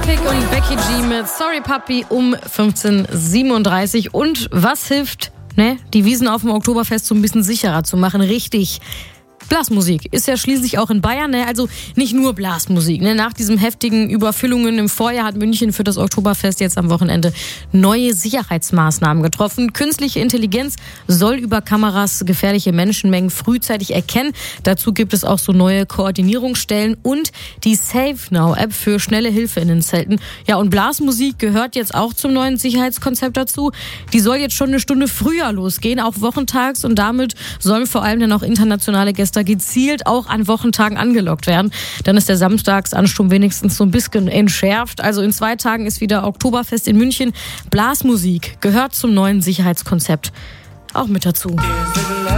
Pick und Becky G mit Sorry Papi um 15:37. Und was hilft, die Wiesn auf dem Oktoberfest so ein bisschen sicherer zu machen? Richtig. Blasmusik ist ja schließlich auch in Bayern, also nicht nur Blasmusik. Nach diesen heftigen Überfüllungen im Vorjahr hat München für das Oktoberfest jetzt am Wochenende neue Sicherheitsmaßnahmen getroffen. Künstliche Intelligenz soll über Kameras gefährliche Menschenmengen frühzeitig erkennen. Dazu gibt es auch so neue Koordinierungsstellen und die SafeNow-App für schnelle Hilfe in den Zelten. Ja, und Blasmusik gehört jetzt auch zum neuen Sicherheitskonzept dazu. Die soll jetzt schon eine Stunde früher losgehen, auch wochentags, und damit sollen vor allem dann auch internationale Gäste gezielt auch an Wochentagen angelockt werden. Dann ist der Samstagsansturm wenigstens so ein bisschen entschärft. Also in 2 Tagen ist wieder Oktoberfest in München. Blasmusik gehört zum neuen Sicherheitskonzept auch mit dazu.